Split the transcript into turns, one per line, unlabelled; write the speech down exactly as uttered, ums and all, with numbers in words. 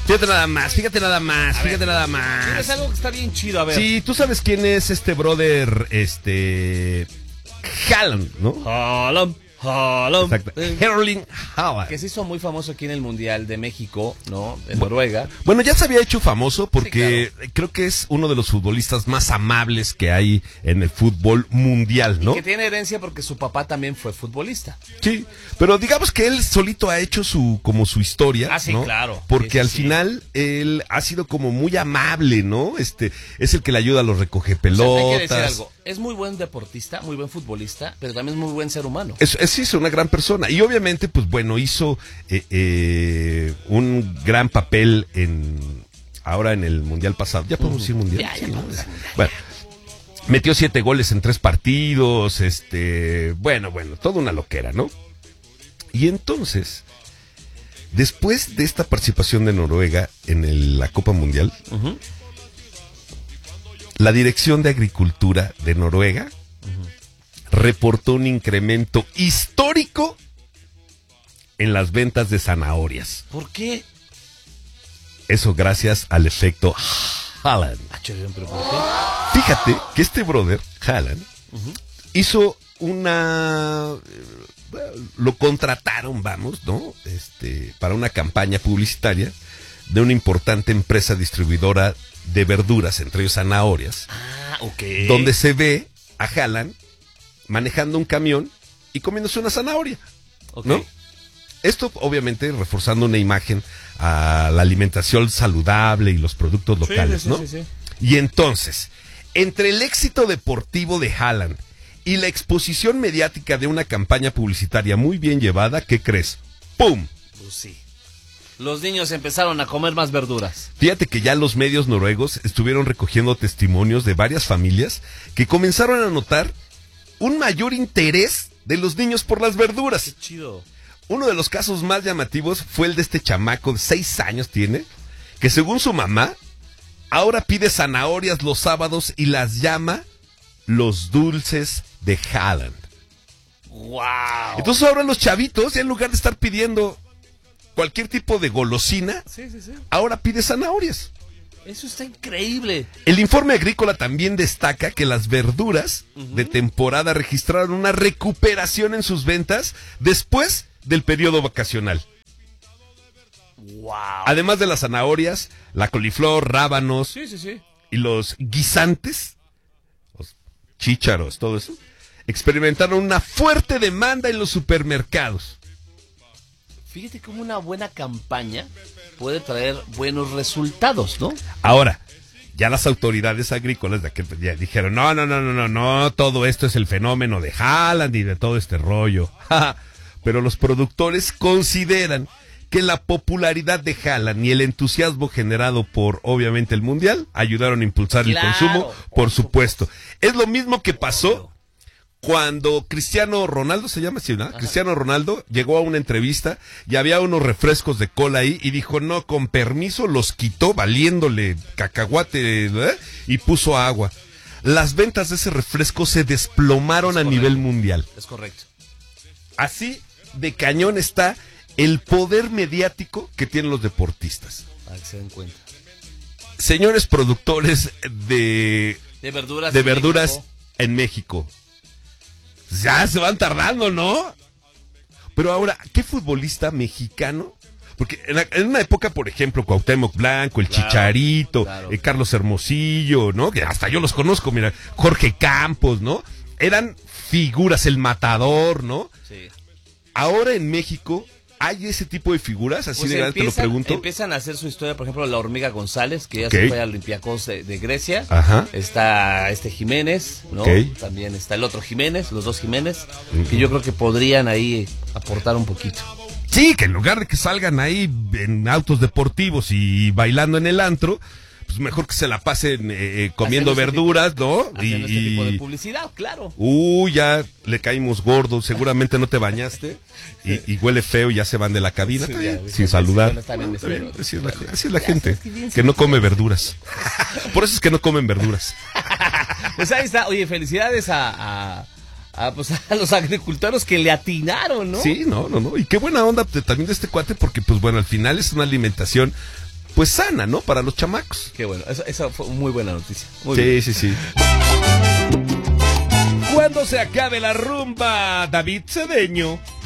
Fíjate nada más, fíjate nada más,
A
fíjate
ver,
nada más.
Tienes algo que está bien chido, a ver.
Sí, tú sabes quién es este brother, este... Haaland, ¿no?
Haaland, Haaland.
Exacto. Erling Haaland.
Que se hizo muy famoso aquí en el Mundial de México, ¿no? En Noruega.
Bueno, ya se había hecho famoso porque
Sí, claro.
creo que es uno de los futbolistas más amables que hay en el fútbol mundial, ¿no?
Y que tiene herencia porque su papá también fue futbolista.
Sí, pero digamos que él solito ha hecho su como su historia,
Ah, sí,
¿no?
claro.
Porque
Sí, sí,
al
sí.
final él ha sido como muy amable, ¿no? Este es el que le ayuda a los
O sea,
recogepelotas.
hay que decir algo. Es muy buen deportista, muy buen futbolista, pero también es muy buen ser humano.
Es, es, es una gran persona. Y obviamente, pues bueno, hizo eh, eh, un gran papel en ahora en el Mundial pasado. ¿Ya podemos decir Mundial?
Ya, ya
Sí, ¿no?
podemos decir Mundial,
Bueno, metió siete goles en tres partidos, este, bueno, bueno, toda una loquera, ¿no? Y entonces, después de esta participación de Noruega en el- la Copa Mundial,
Uh-huh.
la Dirección de Agricultura de Noruega reportó un incremento histórico en las ventas de zanahorias.
¿Por qué?
Eso gracias al efecto Haaland.
Ah, chévere, pero ¿por qué?
Fíjate que este brother, Haaland, hizo una... eh, lo contrataron, vamos, ¿no? Este, para una campaña publicitaria de una importante empresa distribuidora de verduras, entre ellos zanahorias,
Ah, ok.
donde se ve a Haaland manejando un camión y comiéndose una zanahoria,
Ok.
¿no? Esto obviamente reforzando una imagen a la alimentación saludable y los productos locales,
sí, sí,
¿no?
sí, sí.
Y entonces, entre el éxito deportivo de Haaland y la exposición mediática de una campaña publicitaria muy bien llevada, ¿qué crees? ¡Pum!
Pues sí. Los niños empezaron a comer más verduras.
Fíjate que ya los medios noruegos estuvieron recogiendo testimonios de varias familias que comenzaron a notar un mayor interés de los niños por las verduras.
Qué chido.
Uno de los casos más llamativos fue el de este chamaco de seis años tiene, que según su mamá, ahora pide zanahorias los sábados y las llama los dulces de Haaland.
¡Wow!
Entonces ahora los chavitos, ya en lugar de estar pidiendo cualquier tipo de golosina,
Sí, sí, sí.
ahora pide zanahorias.
Eso está increíble.
El informe agrícola también destaca que las verduras de temporada registraron una recuperación en sus ventas después del periodo vacacional.
¡Wow!
Además de las zanahorias, la coliflor, rábanos
Sí, sí, sí.
y los guisantes, los chícharos, todo eso, experimentaron una fuerte demanda en los supermercados.
Fíjate cómo una buena campaña puede traer buenos resultados, ¿no?
Ahora, ya las autoridades agrícolas de aquel, ya dijeron, no, no, no, no, no, no, todo esto es el fenómeno de Haaland y de todo este rollo. Pero los productores consideran que la popularidad de Haaland y el entusiasmo generado por, obviamente, el Mundial ayudaron a impulsar
Claro,
el consumo,
por
por supuesto. Es lo mismo que pasó cuando Cristiano Ronaldo, se llama así, ¿no? Cristiano Ronaldo llegó a una entrevista y había unos refrescos de cola ahí y dijo, no, con permiso, los quitó valiéndole cacahuate, ¿eh? Y puso agua. Las ventas de ese refresco se desplomaron
Es
a nivel
correcto.
mundial.
Es correcto.
Así de cañón está el poder mediático que tienen los deportistas.
Para que se den cuenta.
Señores productores de,
De verduras.
de
en
verduras
México.
en México. Ya se van tardando, ¿no? Pero ahora, ¿qué futbolista mexicano? Porque en, la- en una época, por ejemplo, Cuauhtémoc Blanco, el
Claro,
Chicharito,
claro.
eh, Carlos Hermosillo, ¿no? Que hasta yo los conozco, mira, Jorge Campos, ¿no? Eran figuras, el Matador, ¿no?
Sí.
Ahora en México hay ese tipo de figuras, así
Pues
de verdad te lo
empiezan,
pregunto.
empiezan a hacer su historia, por ejemplo, la hormiga González, que ya
Ok.
se fue al Olympiacos de, de Grecia.
Ajá.
Está este Jiménez, ¿no?
Ok.
También está el otro Jiménez, los dos Jiménez, que yo creo que podrían ahí aportar un poquito.
Sí, que en lugar de que salgan ahí en autos deportivos y bailando en el antro, pues mejor que se la pasen eh, comiendo
Haciendo este
verduras, ¿no?
Haciendo este tipo de publicidad, claro.
Uy, ya le caímos gordos, seguramente no te bañaste y, y huele feo y ya se van de la cabina,
Sí,
está
ya,
bien,
ya,
sin
ya,
saludar.
ya está bien,
Está bien,
espero.
así es la, así es la
Ya,
gente,
es que bien
que no come verduras. Por eso es que no comen verduras.
Pues ahí está, oye, felicidades a, a, a, pues, a los agricultores que le atinaron, ¿no?
Sí, no, no, no. Y qué buena onda de- también de este cuate, porque, pues bueno, al final es una alimentación pues sana, ¿no? Para los chamacos.
Qué bueno, esa, esa fue muy buena noticia. Muy
sí,
bien.
sí, sí. Cuando se acabe la rumba, David Cedeño.